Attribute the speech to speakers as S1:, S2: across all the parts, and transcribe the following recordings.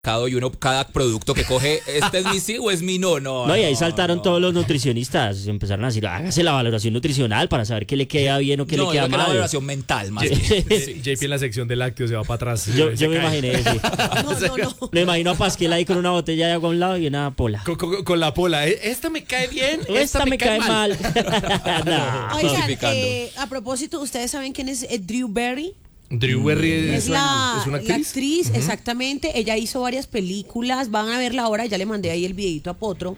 S1: y uno, cada producto que coge, ¿este es mi sí o es mi no?
S2: No, y ahí saltaron todos los nutricionistas, empezaron a decir, hágase la valoración nutricional para saber qué le queda bien o qué le queda
S1: la
S2: mal.
S1: valoración mental, más
S3: JP en la sección de lácteos se va para atrás.
S2: Yo me imaginé, sí.
S4: No.
S2: Me imagino a Pasquel ahí con una botella de agua a un lado y una pola.
S3: Con la pola. Esta me cae bien,
S2: Esta me cae mal.
S4: Oigan, a propósito, ¿ustedes saben quién es Drew Barry?
S3: Drew Barry
S4: Es una
S3: actriz.
S4: actriz, exactamente. Ella hizo varias películas. Van a verla ahora. Ya le mandé ahí el videito a Potro.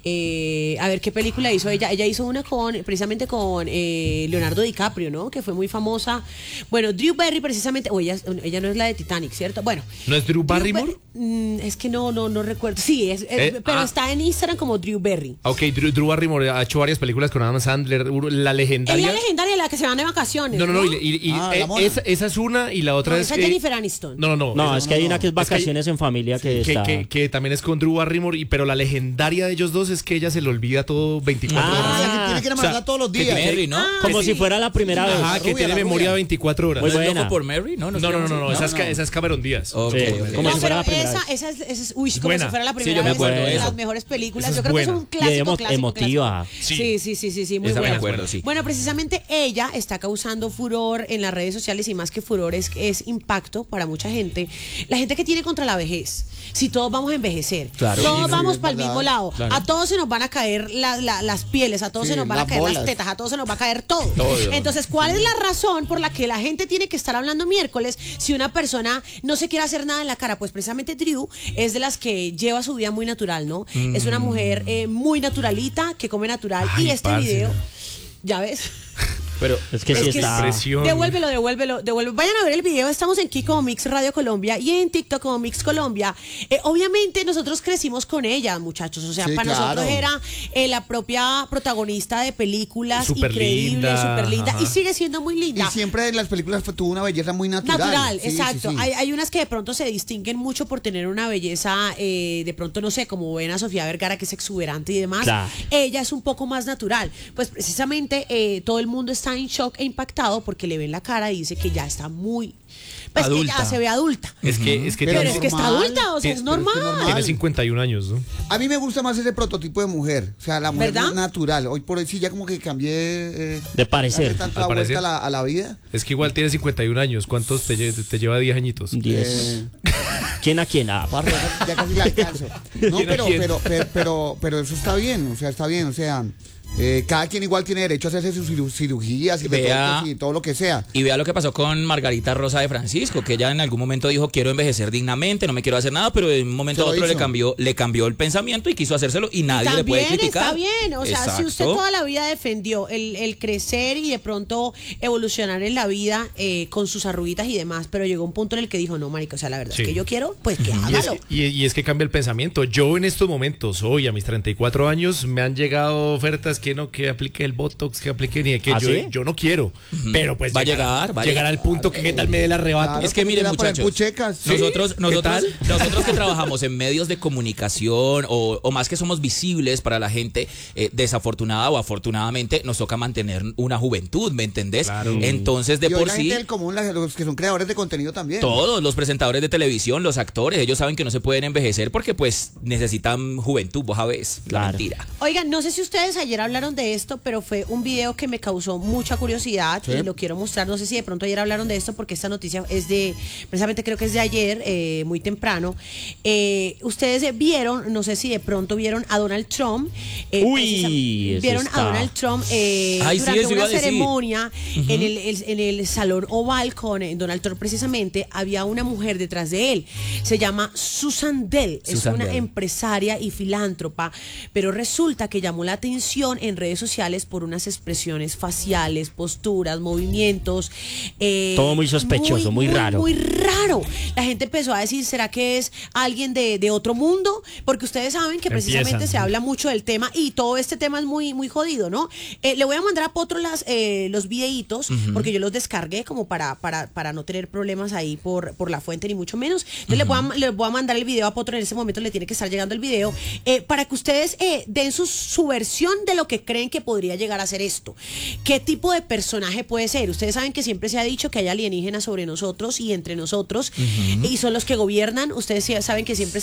S4: A ver qué película hizo ella. Ella hizo una precisamente con Leonardo DiCaprio, ¿no? Que fue muy famosa. Bueno, Drew Barry precisamente. Ella no es la de Titanic, ¿cierto? Bueno.
S3: ¿No es Drew Barrymore?
S4: Es que no recuerdo. Sí, pero está en Instagram como Drew Barry.
S3: Ok, Drew Barrymore ha hecho varias películas con Adam Sandler. La legendaria.
S4: Es la legendaria, la que se van de vacaciones.
S3: No. Esa es una y la otra es.
S4: Esa es Jennifer Aniston.
S3: No,
S2: es que hay una que es vacaciones en familia
S3: que también es con Drew Barrymore, pero la legendaria de ellos dos es que ella se le olvida todo 24 horas.
S5: Que tiene que remarcar todos los días.
S1: Mary, ¿no?
S2: Como si fuera la primera vez.
S3: Ajá, que tiene memoria 24 horas.
S2: Muy
S1: ¿No es
S2: buena.
S1: loco por Mary? No,
S3: Esa es Cameron Díaz.
S1: Okay.
S2: Como
S4: No,
S2: si fuera
S4: pero
S2: la primera vez.
S4: esa es como
S3: buena.
S4: si fuera la
S1: Sí,
S4: primera
S1: yo me
S4: vez.
S1: acuerdo
S4: Una
S1: de
S4: de
S1: eso.
S4: las mejores películas.
S3: Esa
S4: Yo
S3: es
S4: creo que es
S3: buena.
S4: un clásico,
S2: emotiva.
S4: Sí, muy
S1: Esa me
S4: buena.
S1: acuerdo, sí.
S4: Bueno, precisamente ella está causando furor en las redes sociales y más que furor es impacto para mucha gente. La gente que tiene contra la vejez. Si todos vamos a envejecer,
S1: Claro.
S4: todos
S5: Sí,
S4: vamos
S5: es
S4: para el
S5: verdad.
S4: mismo lado.
S1: Claro.
S4: A todos se nos van a caer las pieles, a todos
S5: Sí,
S4: se nos van a
S5: las
S4: caer las
S5: bolas.
S4: tetas, a todos se nos va a caer todo.
S1: Todo.
S4: Entonces, ¿cuál es la razón por la que la gente tiene que estar hablando miércoles si una persona no se quiere hacer nada en la cara? Pues precisamente Drew es de las que lleva su vida muy natural, ¿no? Es una mujer muy naturalita, que come natural.
S3: Ay,
S4: Y este
S3: parce.
S4: video, ya ves.
S1: Pero
S2: Es que sí está.
S3: Impresión.
S4: Devuélvelo. Vayan a ver el video. Estamos en Kiko Mix Radio Colombia y en TikTok como Mix Colombia. Obviamente nosotros crecimos con ella, muchachos. O sea,
S5: Sí,
S4: para
S5: claro.
S4: nosotros era la propia protagonista de películas
S3: Superlinda,
S4: súper linda.
S3: ajá.
S4: Y sigue siendo muy
S5: Y
S4: linda.
S5: siempre en las películas tuvo una belleza muy natural.
S4: Natural,
S5: Sí,
S4: exacto.
S5: sí.
S4: Hay unas que de pronto se distinguen mucho por tener una belleza, de pronto, no sé, como ven a Sofía Vergara, que es exuberante y demás.
S2: Claro.
S4: Ella es un poco más natural. Pues precisamente todo el mundo está en shock e impactado porque le ven la cara y dice que ya está muy... Pues
S1: Adulta.
S4: que ya se ve adulta.
S3: Es que
S4: Pero
S5: Pero
S4: es que está
S5: normal.
S4: adulta, o sea,
S3: Sí,
S4: es
S3: pero
S5: es que
S4: normal.
S3: Tiene 51 años, ¿no?
S5: A mí me gusta más ese prototipo de mujer. O sea, la mujer
S4: ¿Verdad?
S5: más natural. Hoy por hoy sí ya como que cambié
S2: De parecer.
S5: darle tanto
S3: Al
S5: la vuelta
S3: parecer.
S5: a la vida.
S3: Es que igual tiene 51 años. ¿Cuántos te lleva 10 añitos?
S2: 10.
S5: Eh,
S2: ¿Quién a quién? Ah,
S5: Parce, ya casi la alcanzo. No,
S3: ¿Quién a
S5: pero,
S3: quién?
S5: pero eso está bien, o sea, está bien, o sea, cada quien igual tiene derecho a hacerse sus cirugías y
S1: Vea.
S5: retoques y todo lo que sea.
S1: Y vea lo que pasó con Margarita Rosa de Francisco, que ella en algún momento dijo, quiero envejecer dignamente, no me quiero hacer nada, pero en un momento
S5: Se
S1: a
S5: lo
S1: otro
S5: hizo.
S1: le cambió el pensamiento y quiso hacérselo y nadie le puede
S4: También
S1: criticar.
S4: está bien, o sea, si usted
S1: Exacto.
S4: toda la vida defendió el crecer y de pronto evolucionar en la vida con sus arruguitas y demás, pero llegó un punto en el que dijo, no, marica, o sea, la verdad
S3: Sí.
S4: es que yo quiero, pues que
S3: Y es,
S4: hágalo.
S3: y es que cambia el pensamiento. Yo en estos momentos, hoy a mis 34 años, me han llegado ofertas que no, que aplique el Botox, que aplique ni que
S2: ¿Ah,
S3: yo,
S2: sí?
S3: yo no quiero. Pero pues
S1: Va a llegar.
S3: llegará al punto que qué tal me dé el arrebato.
S5: Claro,
S1: Es que
S5: como
S1: miren,
S5: queda por el
S1: muchachos,
S5: Puchecas.
S3: Sí.
S1: nosotros
S3: tal?
S1: que trabajamos en medios de comunicación o más que somos visibles para la gente, desafortunada o afortunadamente, nos toca mantener una juventud, ¿me entendés?
S3: Claro.
S1: Entonces, de
S5: Y hoy
S1: por
S5: la
S1: sí,
S5: gente del común, los que son creadores de contenido también.
S1: todos los presentadores de televisión, los actores, ellos saben que no se pueden envejecer porque pues necesitan juventud, vos sabés, la
S2: Claro.
S1: mentira.
S4: Oigan, no sé si ustedes ayer hablaron de esto, pero fue un video que me causó mucha curiosidad
S5: Sí.
S4: y lo quiero mostrar. No sé si de pronto ayer hablaron de esto porque esta noticia es precisamente creo que es de ayer, muy temprano. Ustedes vieron, no sé si de pronto vieron a Donald Trump.
S2: Uy, eso
S4: vieron
S2: está.
S4: a Donald Trump
S1: Ay, sí,
S4: durante
S1: eso iba
S4: una
S1: a decir.
S4: ceremonia en el Salón Oval con Donald Trump precisamente. Había una mujer detrás de él. Se llama Susan Dell. Es
S1: Susan
S4: una
S1: Dell.
S4: empresaria y filántropa, pero resulta que llamó la atención en redes sociales por unas expresiones faciales, posturas, movimientos.
S2: Todo muy sospechoso, muy raro.
S4: Muy raro. La gente empezó a decir, ¿será que es alguien de otro mundo? Porque ustedes saben que precisamente
S3: Empiezan.
S4: se habla mucho del tema y todo este tema es muy, muy jodido, ¿no? Le voy a mandar a Potro los videitos, porque yo los descargué como para no tener problemas ahí por la fuente, ni mucho menos. Entonces le voy a mandar el video a Potro, en ese momento le tiene que estar llegando el video, para que ustedes den su versión de lo que creen que podría llegar a ser esto. ¿Qué tipo de personaje puede ser? Ustedes saben que siempre se ha dicho que hay alienígenas sobre nosotros y entre nosotros y son los que gobiernan. Ustedes saben que siempre